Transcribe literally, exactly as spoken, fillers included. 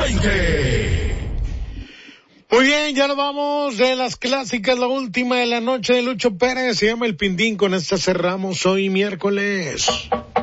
veinte. Muy bien, ya nos vamos de las clásicas, la última de la noche de Lucho Pérez, se llama El Pindín, con esta cerramos hoy miércoles.